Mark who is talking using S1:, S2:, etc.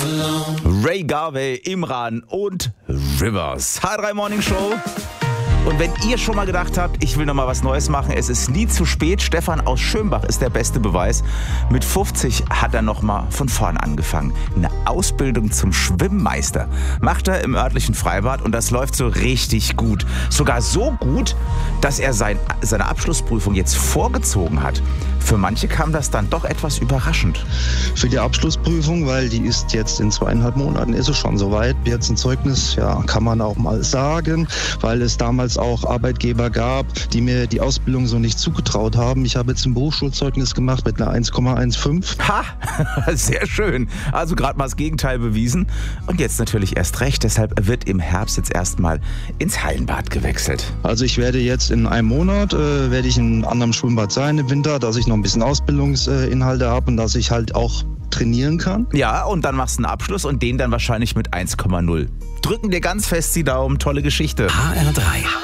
S1: Ray Garvey, Imran und Rivers. H3 Morning Show. Und wenn ihr schon mal gedacht habt, ich will noch mal was Neues machen, es ist nie zu spät. Stefan aus Schönbach ist der beste Beweis. Mit 50 hat er noch mal von vorn angefangen. Eine Ausbildung zum Schwimmmeister macht er im örtlichen Freibad und das läuft so richtig gut. Sogar so gut, dass er seine Abschlussprüfung jetzt vorgezogen hat. Für manche kam das dann doch etwas überraschend.
S2: Für die Abschlussprüfung, weil die ist jetzt in 2,5 Monaten, ist es schon soweit. Jetzt ein Zeugnis, ja, kann man auch mal sagen, weil es damals auch Arbeitgeber gab, die mir die Ausbildung so nicht zugetraut haben. Ich habe jetzt ein Berufsschulzeugnis gemacht mit einer 1,15.
S1: Ha, sehr schön. Also gerade mal das Gegenteil bewiesen. Und jetzt natürlich erst recht. Deshalb wird im Herbst jetzt erstmal ins Hallenbad gewechselt.
S2: Also ich werde jetzt in einem Monat, werde ich in einem anderen Schwimmbad sein im Winter, dass ich noch ein bisschen Ausbildungsinhalte habe und dass ich halt auch trainieren kann.
S1: Ja, und dann machst du einen Abschluss und den dann wahrscheinlich mit 1,0. Drücken dir ganz fest die Daumen. Tolle Geschichte.
S3: HR3.